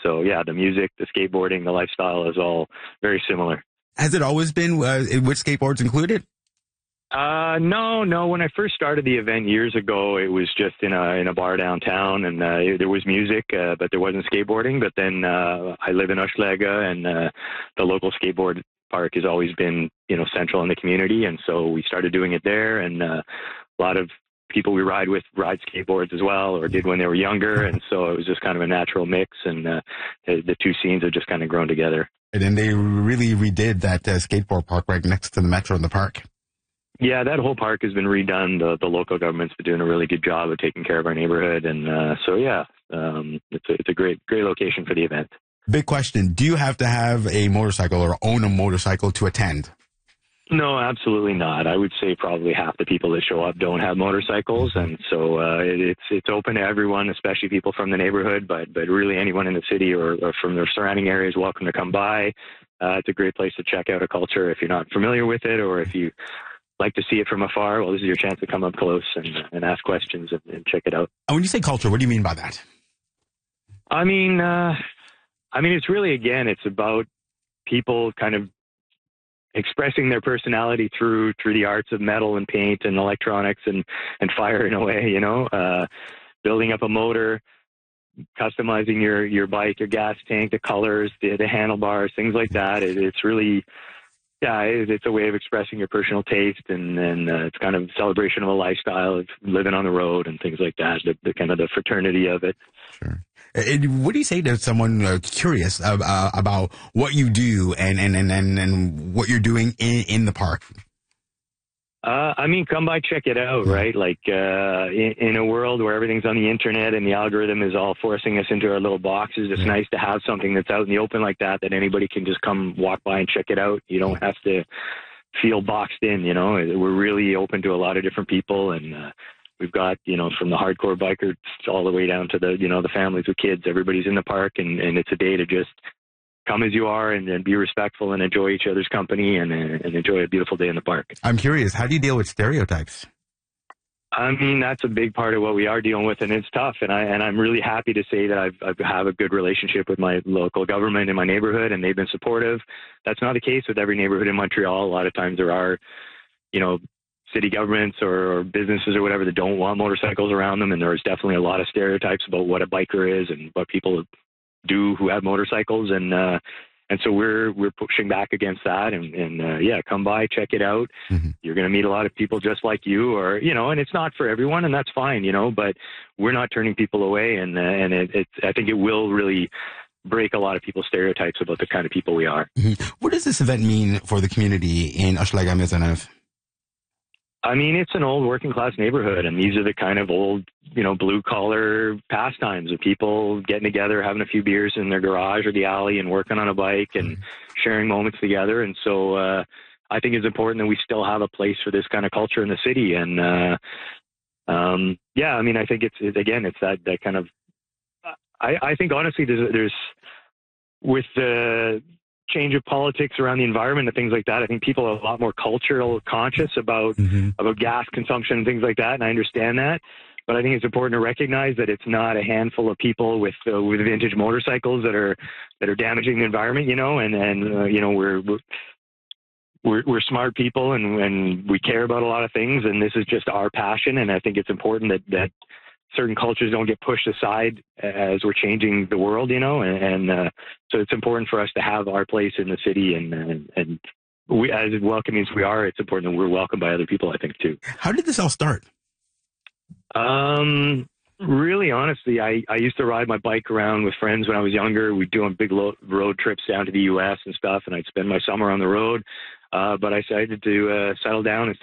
so yeah, the music, the skateboarding, the lifestyle is all very similar. Has it always been with skateboards included? No. When I first started the event years ago, it was just in a bar downtown, and there was music, but there wasn't skateboarding. But then I live in Hochelaga, and the local skateboard park has always been, central in the community, and so we started doing it there. And a lot of people we ride with ride skateboards as well, or did when they were younger, and so it was just kind of a natural mix, and the two scenes have just kind of grown together. And then they really redid that skateboard park right next to the Metro in the park. Yeah, that whole park has been redone. The local government's been doing a really good job of taking care of our neighborhood, and so yeah, it's a great location for the event. Big question: do you have to have a motorcycle or own a motorcycle to attend? No, absolutely not. I would say probably half the people that show up don't have motorcycles, and so it's open to everyone, especially people from the neighborhood, but really anyone in the city or from the surrounding areas welcome to come by. It's a great place to check out a culture if you're not familiar with it, or if you like to see it from afar. Well, this is your chance to come up close and ask questions and check it out. And when you say culture, what do you mean by that? I mean, it's really, again, it's about people kind of expressing their personality through the arts of metal and paint and electronics and fire in a way, building up a motor, customizing your bike, your gas tank, the colors, the handlebars, things like that. It's really, it's a way of expressing your personal taste, and it's kind of a celebration of a lifestyle of living on the road and things like that, the kind of the fraternity of it. Sure. What do you say to someone curious about what you do and what you're doing in the park? Come by, check it out, right? Like, in a world where everything's on the internet and the algorithm is all forcing us into our little boxes, it's nice to have something that's out in the open like that anybody can just come walk by and check it out. You don't have to feel boxed in, We're really open to a lot of different people, and we've got, from the hardcore bikers all the way down to the families with kids. Everybody's in the park, and it's a day to just come as you are and be respectful and enjoy each other's company and enjoy a beautiful day in the park. I'm curious, how do you deal with stereotypes? That's a big part of what we are dealing with, and it's tough. And I'm really happy to say that I have a good relationship with my local government in my neighborhood, and they've been supportive. That's not the case with every neighborhood in Montreal. A lot of times there are, city governments or businesses or whatever that don't want motorcycles around them, and there's definitely a lot of stereotypes about what a biker is and what people do who have motorcycles, and so we're pushing back against that, and come by, check it out. Mm-hmm. You're going to meet a lot of people just like you, or and it's not for everyone, and that's fine, but we're not turning people away, and I think it will really break a lot of people's stereotypes about the kind of people we are. Mm-hmm. What does this event mean for the community in Hochelaga Maisonneuve? It's an old working class neighborhood, and these are the kind of old, blue collar pastimes of people getting together, having a few beers in their garage or the alley and working on a bike and sharing moments together. And so I think it's important that we still have a place for this kind of culture in the city. And I think it's that kind of, I think honestly there's with the change of politics around the environment and things like that, I think people are a lot more cultural conscious about gas consumption and things like that, and I understand that. But I think it's important to recognize that it's not a handful of people with vintage motorcycles that are damaging the environment, we're smart people, and we care about a lot of things, and this is just our passion. And I think it's important that certain cultures don't get pushed aside as we're changing the world, so it's important for us to have our place in the city, and we, as welcoming as we are, it's important that we're welcomed by other people, I think, too. How did this all start? Really, honestly, I used to ride my bike around with friends when I was younger. We'd do big road trips down to the U.S. and stuff, and I'd spend my summer on the road. But I decided to settle down and